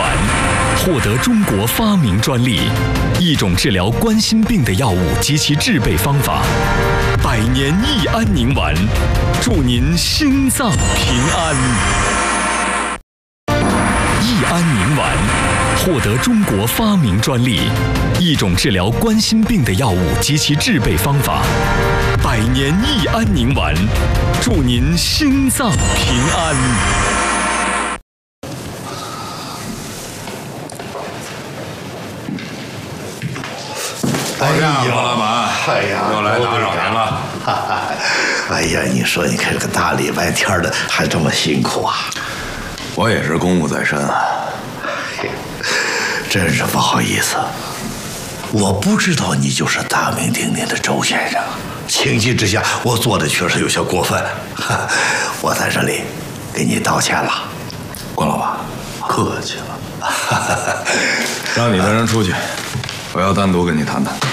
丸获得中国发明专利，一种治疗冠心病的药物及其制备方法。百年益安宁丸，祝您心脏平安。益安宁丸获得中国发明专利，一种治疗冠心病的药物及其制备方法。百年益安宁丸，祝您心脏平安。 哎呀，王老板， 哎呀， 又来打扰您了。 哎呀，你说你看这个大礼拜天的，还这么辛苦啊！ 我也是公务在身啊。 真是不好意思，我不知道你就是大名鼎鼎的周先生。情急之下，我做的确实有些过分，我在这里给你道歉了。 关老板，客气了。让你的人出去，我要单独跟你谈谈。